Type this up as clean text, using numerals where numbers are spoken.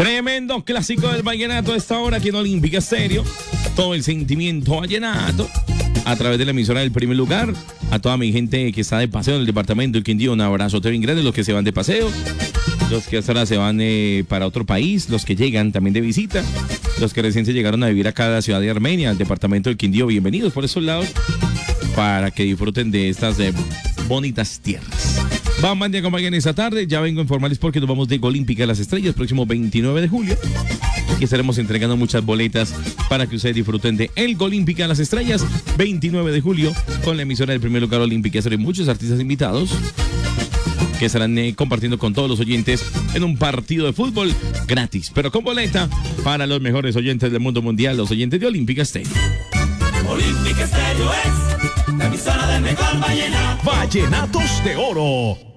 Tremendo clásico del vallenato a esta hora aquí en Olímpica Estéreo. Todo el sentimiento vallenato a través de la emisora del primer lugar. A toda mi gente que está de paseo en el departamento del Quindío, un abrazo bien grande. Los que se van de paseo, los que hasta ahora se van para otro país, los que llegan también de visita, los que recién se llegaron a vivir acá a la ciudad de Armenia, al departamento del Quindío, bienvenidos por esos lados para que disfruten de estas bonitas tierras. Vamos a acompañar esta tarde. Ya vengo a informarles porque nos vamos de Olímpica a las Estrellas, próximo 29 de julio. Y estaremos entregando muchas boletas para que ustedes disfruten de el Olímpica a las Estrellas, 29 de julio, con la emisora del primer lugar Olímpica. Serán muchos artistas invitados que estarán compartiendo con todos los oyentes en un partido de fútbol gratis, pero con boleta para los mejores oyentes del mundo mundial, los oyentes de Olímpica Estéreo. Olímpica Estéreo es la emisora del mejor vallenato. Vallenatos de Oro.